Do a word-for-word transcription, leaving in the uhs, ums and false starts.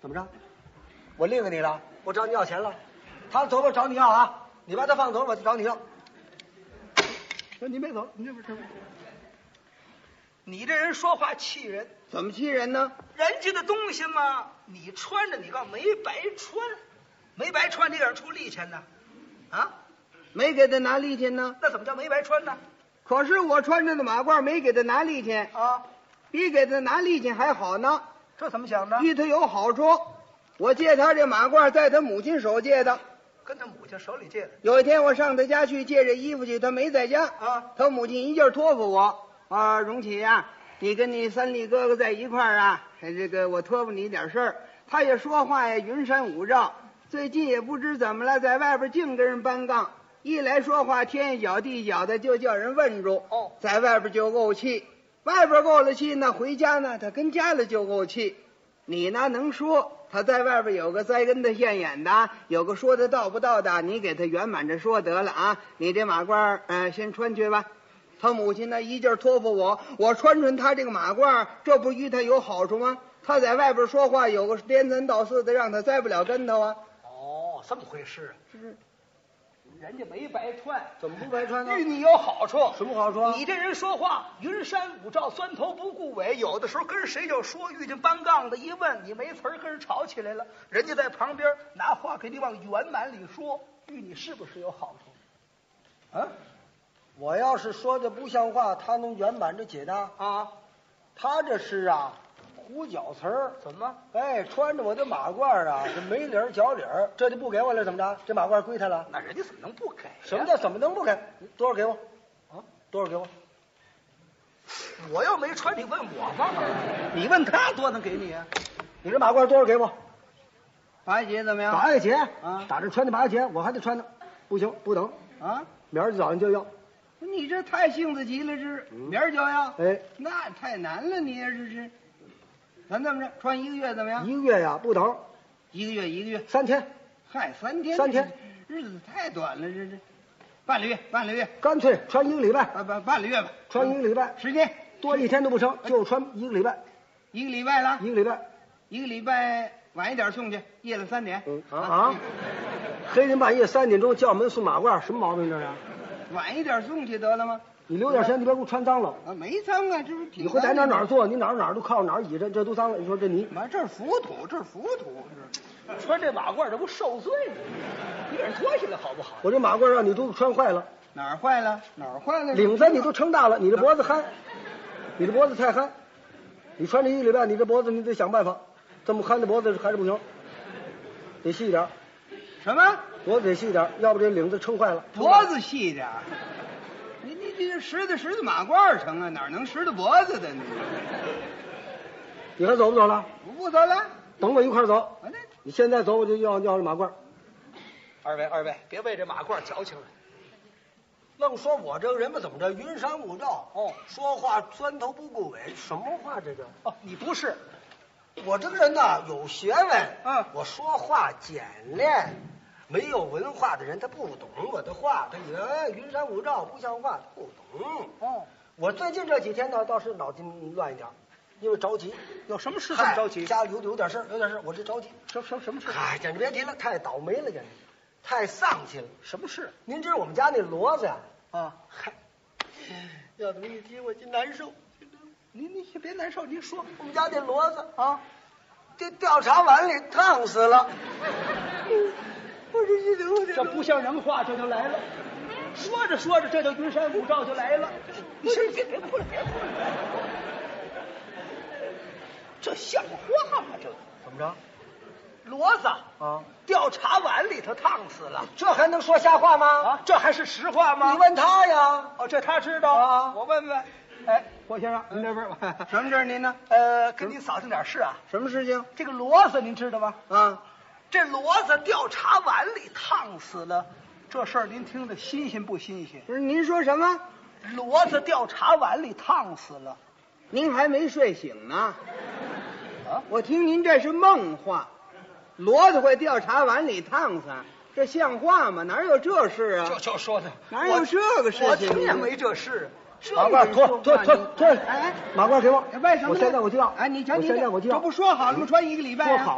怎么着？我另给你了，我找你要钱了。他走了找你要啊，你把他放走了，我就找你要。你没走，你这不是？ 你这人说话气人。 怎么气人呢？ 人家的东西嘛，你穿着你告没白穿，没白穿，你给人出力钱呢？啊？ 没给他拿利钱呢？ 那怎么叫没白穿呢？ 可是我穿着的马褂没给他拿利钱啊， 比给他拿利钱还好呢。 这怎么想的？ 对他有好处。我借他这马褂，在他母亲手借的。 跟他母亲手里借的。 有一天我上他家去借这衣服去，他没在家啊。 他母亲一劲儿托付我啊，荣启呀、啊，你跟你三弟哥哥在一块儿啊，这个我托付你点事儿。他也说话呀，云山雾罩。最近也不知怎么了，在外边净跟人搬杠，一来说话天一脚地一脚的，就叫人问住。 哦， 在外边就怄气，外边怄了气呢，回家呢他跟家里就怄气。你呢能说，他在外边有个栽跟头现眼的，有个说的到不到的，你给他圆满着说得了啊。你这马褂呃先穿去吧。他母亲呢一劲儿托付我，我穿穿他这个马褂，这不与他有好处吗？他在外边说话有个颠三倒四的，让他栽不了跟头啊。 哦，这么回事。 是人家没白穿， 怎么不白穿呢？ 对你有好处。 什么好处？ 你这人说话云山雾罩，钻头不顾尾，有的时候跟谁就说，遇见搬杠的一问，你没词儿，跟人吵起来了。人家在旁边拿话给你往圆满里说，对你是不是有好处？ 啊，我要是说的不像话，他能圆满着解答啊？ 他这是啊，胡搅词儿。 怎么？ 哎，穿着我的马褂啊，这没理儿脚理儿，这就不给我了，怎么着？这马褂归他了？ 那人家怎么能不给、啊？ 什么叫怎么能不给？多少给我？啊，多少给我？ 我要没穿，你问我干嘛？你问他多能给你啊？ 你这马褂多少给我？ 八节怎么样？ 八块钱啊， 打这穿的八块钱，我还得穿呢，不行，不等啊， 明儿早上就要。 你这太性子急了，这是明儿就要？ 哎， 那太难了，你也是是。咱这么着，穿一个月怎么样？ 一个月呀，不等， 一个月一个月， 三天。 嗨，三天， 三天， 日子太短了，这这，半个月，半个月， 干脆穿一个礼拜， 半半半个月吧， 穿一个礼拜， 时间多一天都不成，就穿一个礼拜， 一个礼拜了， 一个礼拜， 一个礼拜晚一点送去，夜里三点。 嗯啊啊，黑天半夜三点钟叫门送马褂，什么毛病这是？ 晚一点送去得了吗？ 你留点钱，你别给我穿脏了。 啊，没脏啊，这不挺。 你会在哪哪儿坐，你哪儿哪儿都靠哪儿倚着，这都脏了。你说这你， 妈，这是浮土，这是浮土， 这穿这马褂，这不受罪吗？你给人脱下来好不好？ 我这马褂让你都穿坏了。 哪儿坏了？哪儿坏了？ 领子你都撑大了，你这脖子憨，你这脖子太憨，你穿这一个礼拜，你这脖子你得想办法，这么憨的脖子还是不行，得细一点。 什么？ 脖子得细一点，要不这领子撑坏了。 脖子细点。你你这拾掇拾掇马褂成啊？哪能拾掇脖子的呢？ 你还走不走了？ 我不走了， 等我一块儿走。 我这你现在走我就要要这马褂。 二位二位，别为这马褂矫情了。 愣说我这个人吧，怎么着云山雾罩？ 哦， 说话钻头不顾尾，什么话这个？ 哦，你不是。 我这个人呐有学问， 嗯， 我说话简练。没有文化的人他不懂我的话，他以为哎云山雾罩不像话，他不懂。 哦， 我最近这几天呢倒是脑筋乱一点，因为着急。 有什么事这么着急？ 家里有有点事有点事我这着急。 什什什么事？ 哎，简直别提了，太倒霉了，简直太丧气了。 什么事？ 您知道我们家那骡子呀？ 啊， 嗨，要这么一提我就难受。 您您先别难受，您说。 我们家那骡子啊， 这调查碗里烫死了。我这一流， 这不像人话，这就来了。说着说着，这就云山雾罩就来了。你先别别哭了，别哭了。这像话吗？这怎么着？ 骡子啊， 调查碗里头烫死了， 这还能说瞎话吗？ 啊，这还是实话吗？ 你问他呀。 哦，这他知道啊， 我问问。哎，霍先生，您这边什么事儿您呢？ 呃，跟您扫听点事啊。 什么事情？ 这个骡子您知道吗？ 啊， 这骡子调查碗里烫死了，这事儿您听得新鲜不新鲜？ 不是您说什么？ 骡子调查碗里烫死了。 您还没睡醒呢。 啊， 我听您这是梦话，骡子会调查碗里烫死，这像话吗？哪有这事啊？ 就就说的， 哪有这个事情？ 我听也没这事。 马褂脱脱脱脱！ 哎， 马褂给我， 为什么？ 我现在我就要。 哎，你瞧， 我你现在我就要。 这不说好了吗？穿一个礼拜、啊。 说好。